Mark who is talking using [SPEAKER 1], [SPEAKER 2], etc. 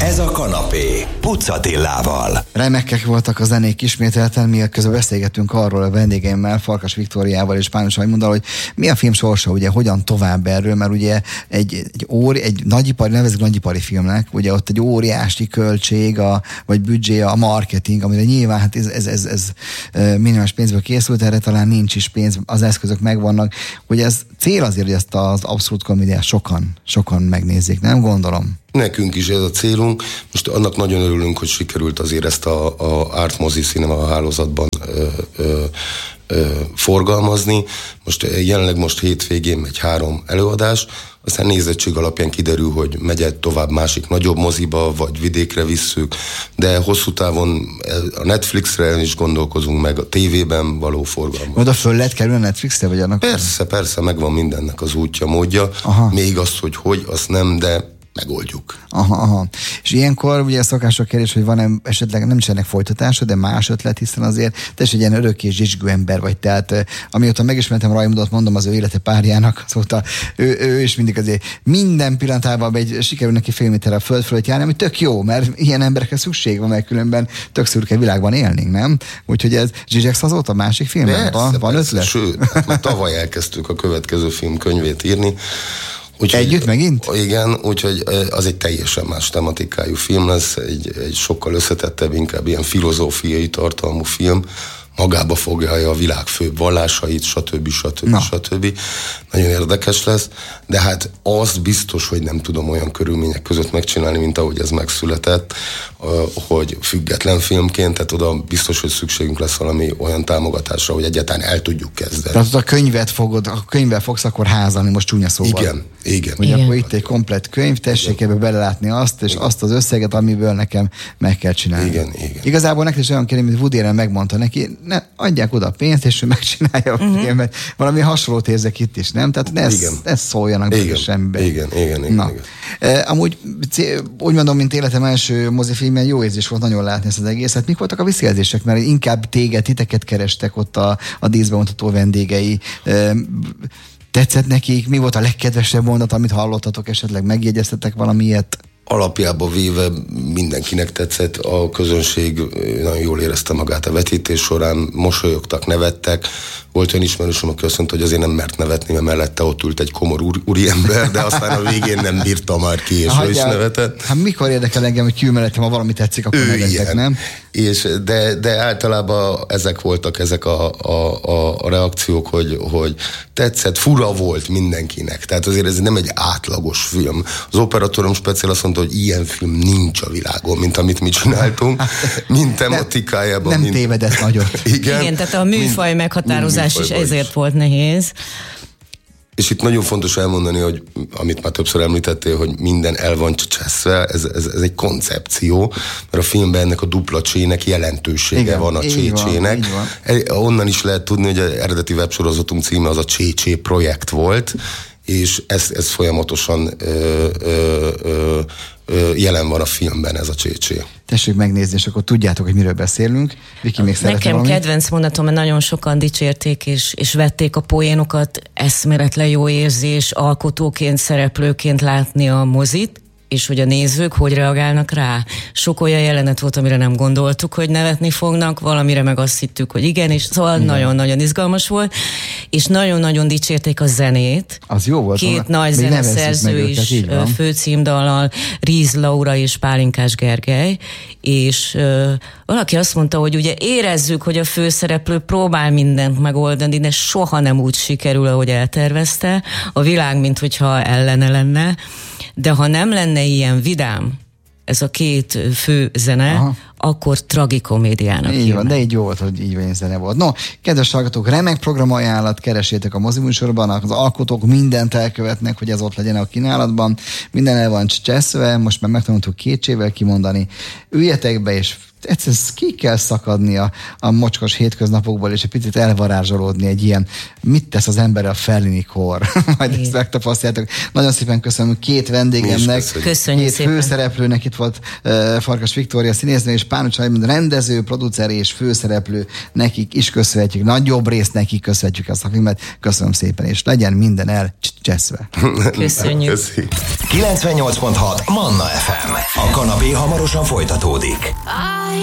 [SPEAKER 1] Ez a kanapé Puc Attilával.
[SPEAKER 2] Remekek voltak a zenék ismételten, mi közben beszélgettünk arról a vendégeimmel, Farkas Viktóriával és Pános Ajmunddal, hogy mi a film sorsa, ugye, hogyan tovább erről, mert ugye egy nagyipari, nevezzük nagyipari filmnek, ugye ott egy óriási költség, vagy büdzsé, a marketing, amire nyilván hát ez minimális pénzből készült, erre talán nincs is pénz, az eszközök megvannak, hogy ez cél azért, hogy ezt az abszolút komédiát sokan megnézzék, nem gondolom.
[SPEAKER 3] Nekünk is ez a célunk. Most annak nagyon örülünk, hogy sikerült azért ezt a Art Mozi Cinema hálózatban forgalmazni. Jelenleg hétvégén megy 3 előadás, aztán nézettség alapján kiderül, hogy megy tovább másik nagyobb moziba, vagy vidékre visszük, de hosszú távon a Netflixre is gondolkozunk, meg a tévében való forgalmat.
[SPEAKER 2] Oda föl lehet kerülni a Netflixre, vagy annak?
[SPEAKER 3] Persze, megvan mindennek az útja, módja. Aha. Még azt, hogy azt nem, de megoldjuk.
[SPEAKER 2] Aha. És ilyenkor ugye a szokások kérdés, hogy van-e esetleg, nem is ennek folytatása, de más ötlet, hiszen azért te is egy ilyen örökké zsizsgő ember vagy, tehát amióta megismertem Rajmundot, mondom az ő élete párjának, azóta ő is mindig azért minden pillanatában sikerül neki fél méterre a föld fölött járni, ami tök jó, mert ilyen emberekre szükség van, mert különben tök szürke világban élnénk, nem? Úgyhogy ez Zsizsegsz azóta másik filmben? Van ötlet?
[SPEAKER 3] Sőt, már tavaly elkezdtük a következő film könyvét írni.
[SPEAKER 2] Együtt megint?
[SPEAKER 3] Igen, úgyhogy az egy teljesen más tematikájú film lesz, egy sokkal összetettebb, inkább ilyen filozófiai tartalmú film, magába foglalja a világ főbb vallásait, stb. Nagyon érdekes lesz, de hát az biztos, hogy nem tudom olyan körülmények között megcsinálni, mint ahogy ez megszületett, hogy független filmként, tehát oda biztos, hogy szükségünk lesz valami olyan támogatásra, hogy egyáltalán el tudjuk kezdeni.
[SPEAKER 2] Tehát a könyvvel fogsz akkor házalni, most csúnya szóval.
[SPEAKER 3] Igen.
[SPEAKER 2] Hogy akkor itt egy komplett könyv, tessék ebbe belelátni azt, és azt az összeget, amiből nekem meg kell csinálni.
[SPEAKER 3] Igen.
[SPEAKER 2] Igazából neked is olyan kérem, mint Woody Allen megmondta neki, ne adják oda a pénzt, és ő megcsinálja a filmet. Valami hasonlót érzek itt is, nem? Tehát ne szóljanak belőle semmibe.
[SPEAKER 3] Igen.
[SPEAKER 2] Amúgy úgy mondom, mint életem első mozifilmben jó érzés volt nagyon látni ezt az egészet. Mik voltak a visszajelzések? Mert inkább titeket kerestek ott a díszbemutató vendégei. Tetszett nekik? Mi volt a legkedvesebb mondat, amit hallottatok? Esetleg megjegyeztetek valamilyet?
[SPEAKER 3] Alapjába véve mindenkinek tetszett, a közönség nagyon jól érezte magát a vetítés során, mosolyogtak, nevettek. Volt olyan ismerősöm, aki azt mondta, hogy azért nem mert nevetni, mert mellette ott ült egy komor úriember, de aztán a végén nem bírta már ki, és ő is nevetett.
[SPEAKER 2] Hát mikor érdekel engem, hogy kiümelletem, ha valami tetszik, akkor nevetek, nem?
[SPEAKER 3] De általában ezek voltak a reakciók, hogy tetszett, fura volt mindenkinek. Tehát azért ez nem egy átlagos film. Az operatőröm speciál azt mondta, hogy ilyen film nincs a világon, mint amit mi csináltunk. Mind tematikájában.
[SPEAKER 2] Nem tévedett nagyot.
[SPEAKER 3] Igen,
[SPEAKER 4] tehát a műfaj meghatározás is ezért volt nehéz.
[SPEAKER 3] És itt nagyon fontos elmondani, hogy amit már többször említettél, hogy minden el van cseszve, ez egy koncepció, mert a filmben ennek a dupla csének jelentősége van a csének. Onnan is lehet tudni, hogy az eredeti websorozatunk címe az a Csé projekt volt, és ez folyamatosan jelen van a filmben, ez a Csé.
[SPEAKER 2] Tessék megnézni, és akkor tudjátok, hogy miről beszélünk. Viki még
[SPEAKER 4] nekem
[SPEAKER 2] valami?
[SPEAKER 4] Kedvenc mondatom, mert nagyon sokan dicsérték, és vették a poénokat, eszméletlen jó érzés, alkotóként, szereplőként látni a mozit, és hogy a nézők hogy reagálnak rá. Sok olyan jelenet volt, amire nem gondoltuk, hogy nevetni fognak, valamire meg azt hittük, hogy igen, és szóval nagyon-nagyon izgalmas volt, és nagyon-nagyon dicsérték a zenét.
[SPEAKER 2] Az jó volt.
[SPEAKER 4] Két nagy zeneszerző is főcímdallal, Ríz Laura és Pálinkás Gergely, és valaki azt mondta, hogy ugye érezzük, hogy a főszereplő próbál mindent megoldani, de soha nem úgy sikerül, ahogy eltervezte. A világ, mint hogyha ellene lenne, de ha nem lenne ilyen vidám, ez a két fő zene, akkor tragikomédiának
[SPEAKER 2] így van, de így jó volt, hogy így van zene volt. No, kedves hallgatók, remek programajánlat, keresétek a moziműsorban, az alkotók mindent elkövetnek, hogy ez ott legyen a kínálatban, minden el van cseszve, most már megtanultuk 2 csével kimondani. Üljetek be, és egyszerűen ki kell szakadni a mocskos hétköznapokból, és egy picit elvarázsolódni egy ilyen, mit tesz az ember a Fellini-kor. Majd ezt megtapasztaljátok. Nagyon szépen köszönöm két vendégemnek.
[SPEAKER 4] Köszönjük
[SPEAKER 2] két
[SPEAKER 4] szépen.
[SPEAKER 2] Főszereplőnek, itt volt Farkas Viktória színésznő, és Pános Ajmund rendező, producer és főszereplő. Nekik is köszönhetjük, nagyobb részt nekik köszönhetjük ezt a filmet. Köszönöm szépen, és legyen minden elcseszve.
[SPEAKER 4] Köszönjük.
[SPEAKER 1] 98.6 Manna FM. A kanapé hamarosan folytatódik.